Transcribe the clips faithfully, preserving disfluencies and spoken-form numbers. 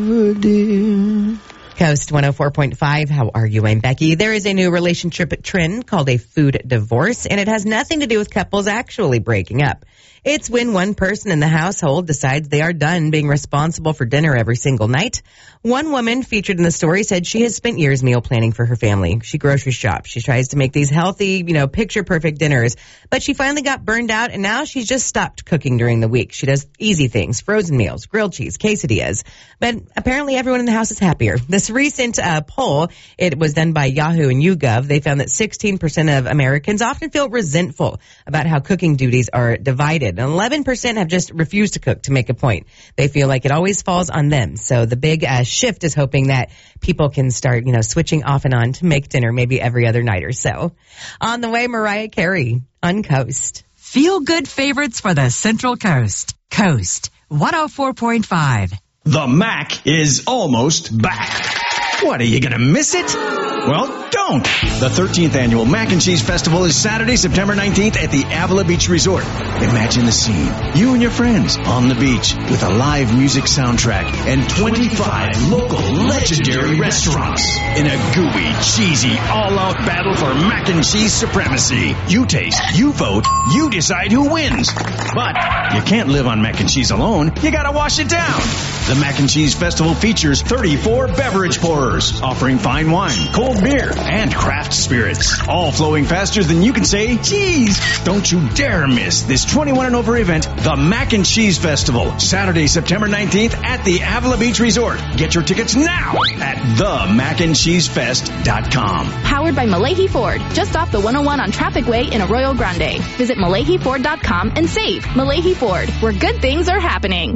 Coast one oh four point five. How are you? I'm Becky. There is a new relationship trend called a food divorce, and it has nothing to do with couples actually breaking up. It's when one person in the household decides they are done being responsible for dinner every single night. One woman featured in the story said she has spent years meal planning for her family. She grocery shops. She tries to make these healthy, you know, picture-perfect dinners. But she finally got burned out, and now she's just stopped cooking during the week. She does easy things, frozen meals, grilled cheese, quesadillas. But apparently everyone in the house is happier. This recent uh, poll, it was done by Yahoo and YouGov. They found that sixteen percent of Americans often feel resentful about how cooking duties are divided. And eleven percent have just refused to cook to make a point. They feel like it always falls on them. So the big uh, shift is hoping that people can start, you know, switching off and on to make dinner maybe every other night or so. On the way, Mariah Carey on Coast. Feel good favorites for the Central Coast. Coast one oh four point five. The Mac is almost back. What, are you going to miss it? Well, don't. The thirteenth Annual Mac and Cheese Festival is Saturday, September nineteenth at the Avila Beach Resort. Imagine the scene. You and your friends on the beach with a live music soundtrack and twenty-five local legendary restaurants in a gooey, cheesy, all-out battle for mac and cheese supremacy. You taste, you vote, you decide who wins. But you can't live on mac and cheese alone. You gotta wash it down. The Mac and Cheese Festival features thirty-four beverage pourers offering fine wine, cold beer, and craft spirits, all flowing faster than you can say cheese. Don't you dare miss this twenty-one and over event, the Mac and Cheese Festival, Saturday, September nineteenth at the Avila Beach Resort. Get your tickets now at the mac and cheese fest dot com. Powered by Malahi Ford, just off the one oh one on Traffic Way in Arroyo Grande. Visit malahi ford dot com and save. Malahi Ford, where good things are happening.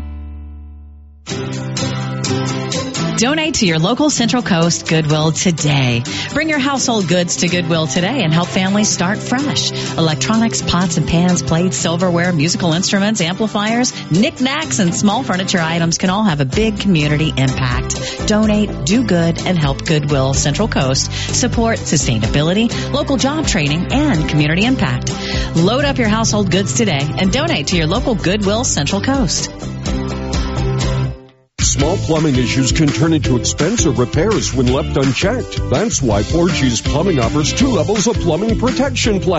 Donate to your local Central Coast Goodwill today. Bring your household goods to Goodwill today and help families start fresh. Electronics, pots and pans, plates, silverware, musical instruments, amplifiers, knickknacks, and small furniture items can all have a big community impact. Donate, do good, and help Goodwill Central Coast support sustainability, local job training, and community impact. Load up your household goods today and donate to your local Goodwill Central Coast. Small plumbing issues can turn into expensive repairs when left unchecked. That's why four G's Plumbing offers two levels of plumbing protection plan.